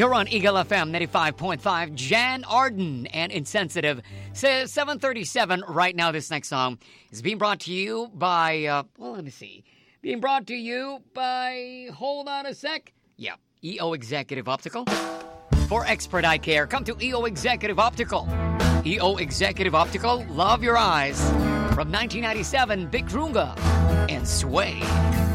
You're on Eagle FM 95.5. Jan Arden and Insensitive says 7:37 right now. This next song is being brought to you by, let me see. Being brought to you by, hold on a sec. Yeah, EO Executive Optical. For expert eye care, come to EO Executive Optical. EO Executive Optical, love your eyes. From 1997, Big Runga and Sway.